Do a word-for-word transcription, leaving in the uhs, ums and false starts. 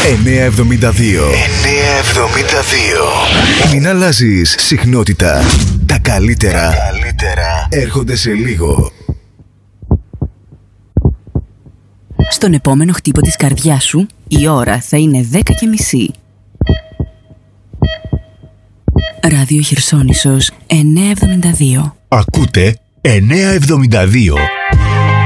εννιακόσια εβδομήντα δύο. εννιακόσια εβδομήντα δύο. Μην αλλάζεις συχνότητα. Τα καλύτερα, Τα καλύτερα έρχονται σε λίγο. Στον επόμενο χτύπο της καρδιάς σου, η ώρα θα είναι δέκα και μισή. Ράδιο Χερσόνησος εννιακόσια εβδομήντα δύο. Ακούτε εννιακόσια εβδομήντα δύο.